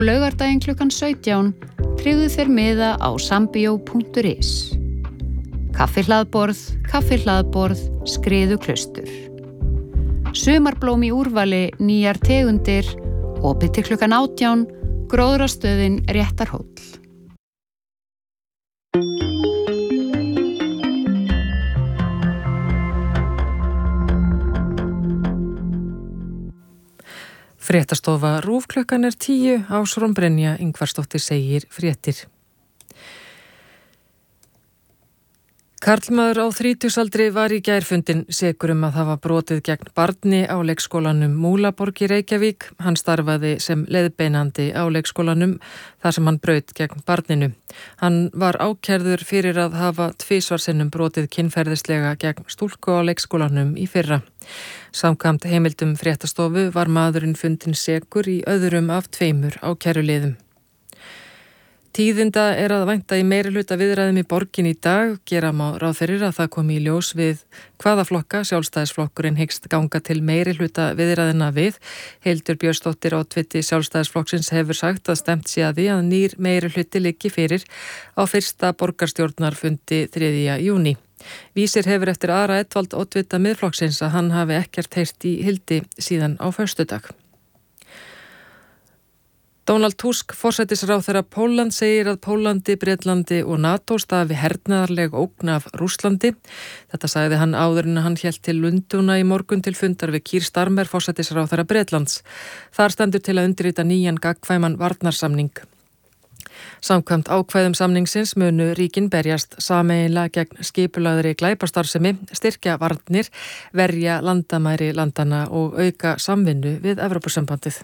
Laugardaginn klukkan 17 tryggðu þeir miða á sambio.is. Kaffihlaðborð, skriðuklaustur. Sumarblóm í úrvali, nýjar tegundir, opið til klukkan 18, gróðrastöðin Réttarhóll. Fréttastofa RÚV klukkan 10, Ásrún Brynja Ingvarsdóttir segir fréttir. Karlmaður á 30-aldri var í gær fundinn sekur að hafa brotið gegn barni á leikskólanum Múlaborg í Reykjavík. Hann starfaði sem leiðbeinandi á leikskólanum þar sem hann braut gegn barninu. Hann var ákærður fyrir að hafa 2 sinnum brotið kynferðislega gegn stúlku á leikskólanum í fyrra. Samkvæmt heimildum fréttastofu var maðurinn fundinn sekur í öðrum af 2 ákæruliðum. Tíðinda að vænta í meirihluta viðræðum í borgin í dag. Gera má ráð fyrir að það komi í ljós við hvaða flokka Sjálfstæðisflokkurinn hyggst ganga til meirihluta viðræðina við. Hildur Björnsdóttir oddviti Sjálfstæðisflokksins hefur sagt að stefnt sé að því að nýr meirihluti liggi fyrir á fyrsta borgarstjórnarfundi 3. júní. Vísir hefur eftir Ara Edvald oddvita Miðflokksins að hann hafi ekkert heyrt í Hildi síðan á föstudag. Donald Tusk, forsætisráðherra Pólland, segir að Pólandi, Bretlandi og NATO stafi hernaðarleg ógn af Rússlandi. Þetta sagði hann áður en hann hélt til Lundúna í morgun til fundar við Keir Starmer, forsætisráðherra Bretlands. Þar stendur til að undirrita nýjan gagnkvæman varnarsamning. Samkvæmt ákvæðum samningsins munu ríkin berjast sameiginlega gegn skipulagðri glæpastarfsemi, styrkja varnir, verja landamæri landana og auka samvinnu við Evrópusambandið.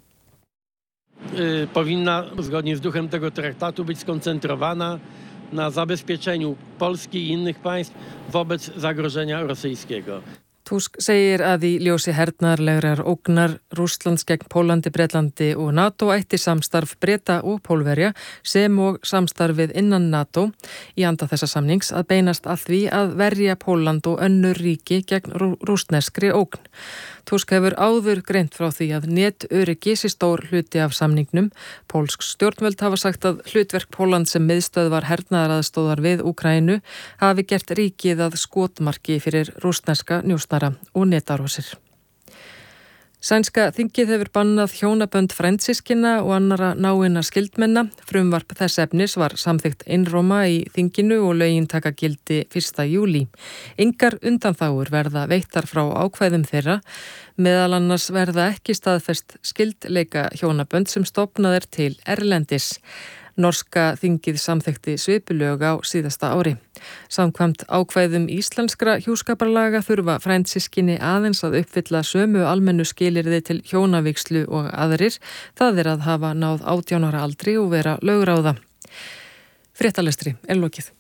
Powinna zgodnie z duchem tego traktatu być skoncentrowana na zabezpieczeniu Polski i innych państw wobec zagrożenia rosyjskiego. Tusk segir að í ljósi hernaðarlegrar ógnar Rússlands gegn Pólandi, Bretlandi og NATO ætti samstarf Breta og Pólverja sem og samstarfið innan NATO í anda þessa samnings að beinast að því að verja Póland og önnur ríki gegn rússneskri ógn. Tusk hefur áður greint frá því að netöryggi sé stór hluti af samningnum. Pólsk stjórnvöld hafa sagt að hlutverk Póland sem miðstöðvar hernaðaraðstóðar við Úkraínu hafi gert ríkið að skotmarki fyrir rússneska njósnara og netárásir. Sænska þingið hefur bannað hjónabönd frændsystkina og annarra náinna skyldmenna. Frumvarp þess efnis var samþykkt einróma í þinginu og lögin taka gildi 1. júlí. Engar undanþágur verða veittar frá ákvæðum þeirra. Meðal annars verða ekki staðfest skyldleika hjónabönd sem stofnað er til erlendis. Norska þingið samþykkti svipulög á síðasta ári. Samkvæmt ákvæðum íslenskra hjúskaparlaga þurfa frændsystkini aðeins að uppfylla sömu almennu skilyrði til hjónavígslu og aðrir. Það er að hafa náð 18 ára aldri og vera lögráða. Fréttalestri lokið.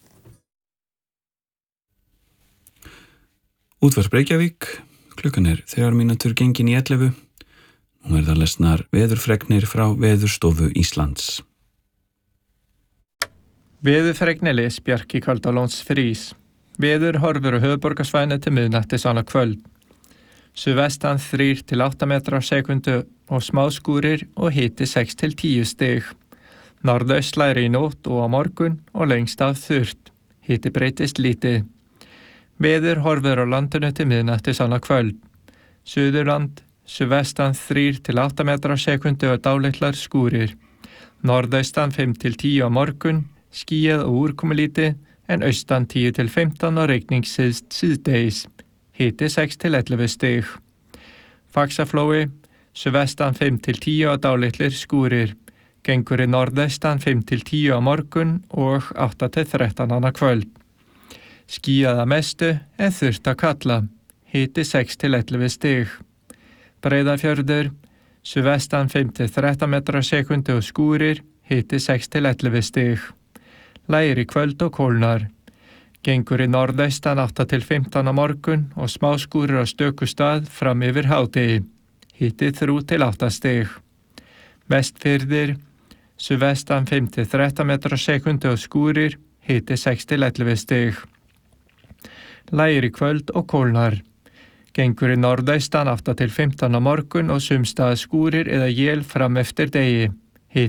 Útvarp Reykjavík, klukkan 3 mínútur gengin í 11. Nú það lesnar veðurfregnir frá Veðurstofu Íslands. Veðurfregnilis Bjarki Kaldalóns frís. Veður horfur á höfuðborgarsvæðinu til miðnættis annað kvöld. Suðvestan 3 til 8 metrar á sekundu og smáskúrir og hiti 6 til 10 stig. Norðaustlæri í nótt og á morgun og lengst af þurrt. Hiti breytist lítið. Veður horfur á landinu til miðnættis annað kvöld. Suðurland, suðvestan 3 til 8 metrar á sekundu og dálitlar skúrir. Norðaustan 5 til 10 á morgun, skýjað og úrkomulítið, en austan 10 til 15 og rigning síðdegis. Hiti 6 til 11 stig. Faxaflói, suðvestan 5 til 10 og dálitlir skúrir. Gengur í norðaustan 5 til 10 á morgun og 8 til 13 annað kvöld. Skýjað að mestu en þurrt að kalla. Hiti 6 til 11 stig. Breiðafjörður, suðvestan 5 til 13 metrar á sekundu og skúrir, hiti 6 til 11 stig. Lægir í kvöld og kólnar. Gengur í norðaustan 8 til 15 á morgun og smáskúrir á stöku stað fram yfir hádegi. Hiti 3 til 8 stig. Vestfirðir, suðvestan 5 til 13 metrar á sekundu og skúrir, hiti 6 til 11 stig. Lægir í kvöld og kólnar. Gengur í norðaustan 8 til 15 á morgun og sumstað skúrir eða él fram eftir degi.